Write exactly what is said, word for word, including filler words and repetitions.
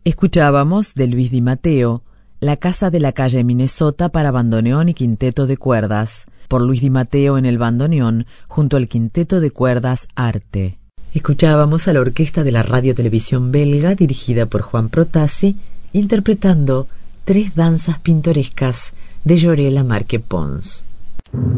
Escuchábamos de Luis Di Matteo, La casa de la calle Minnesota para bandoneón y quinteto de cuerdas, por Luis Di Matteo en el bandoneón, junto al quinteto de cuerdas Arte. Escuchábamos a la orquesta de la radio-televisión belga, dirigida por Juan Protassi, interpretando Tres danzas pintorescas de Llorella Marque Pons.